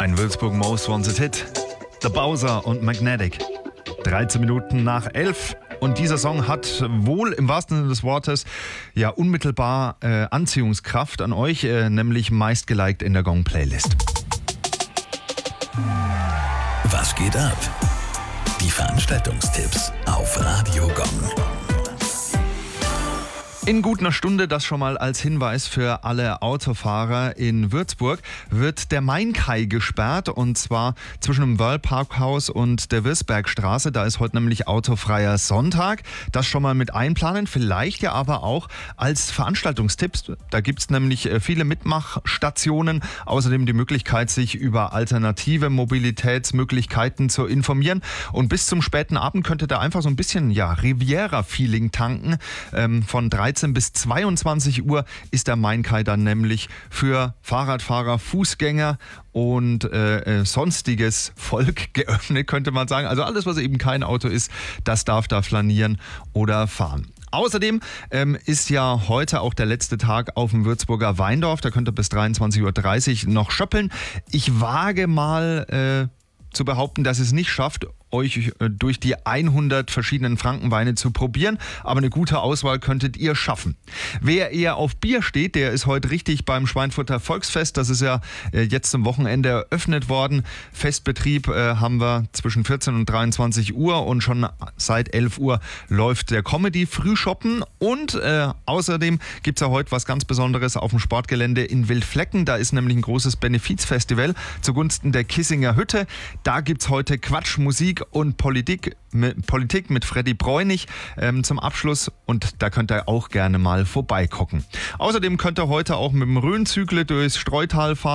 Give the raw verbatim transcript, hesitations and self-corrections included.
Ein Würzburg Most Wanted Hit. The Bowser und Magnetic. dreizehn Minuten nach elf. Und dieser Song hat wohl im wahrsten Sinne des Wortes ja unmittelbar äh, Anziehungskraft an euch, äh, nämlich meistgeliked in der Gong-Playlist. Was geht ab? Die Veranstaltungstipps auf Radio Gong. In gut einer Stunde, das schon mal als Hinweis für alle Autofahrer in Würzburg, wird der Mainkai gesperrt, und zwar zwischen dem Wörl-Parkhaus und der Wirsbergstraße. Da ist heute nämlich autofreier Sonntag. Das schon mal mit einplanen, vielleicht ja aber auch als Veranstaltungstipps. Da gibt es nämlich viele Mitmachstationen, außerdem die Möglichkeit, sich über alternative Mobilitätsmöglichkeiten zu informieren. Und bis zum späten Abend könnt ihr da einfach so ein bisschen ja, Riviera-Feeling tanken. Ähm, von dreizehn bis zweiundzwanzig Uhr ist der Mainkai dann nämlich für Fahrradfahrer, Fußgänger und äh, sonstiges Volk geöffnet, könnte man sagen. Also alles, was eben kein Auto ist, das darf da flanieren oder fahren. Außerdem ähm, ist ja heute auch der letzte Tag auf dem Würzburger Weindorf. Da könnt ihr bis dreiundzwanzig Uhr dreißig noch schöppeln. Ich wage mal äh, zu behaupten, dass es nicht schafft, euch durch die hundert verschiedenen Frankenweine zu probieren, aber eine gute Auswahl könntet ihr schaffen. Wer eher auf Bier steht, der ist heute richtig beim Schweinfurter Volksfest. Das ist ja jetzt zum Wochenende eröffnet worden. Festbetrieb äh, haben wir zwischen vierzehn und dreiundzwanzig Uhr, und schon seit elf Uhr läuft der Comedy-Frühschoppen, und äh, außerdem gibt es ja heute was ganz Besonderes auf dem Sportgelände in Wildflecken. Da ist nämlich ein großes Benefizfestival zugunsten der Kissinger Hütte. Da gibt es heute Quatschmusik und Politik mit, Politik mit Freddy Bräunig ähm, zum Abschluss, und da könnt ihr auch gerne mal vorbeigucken. Außerdem könnt ihr heute auch mit dem Rhönzügle durchs Streutal fahren.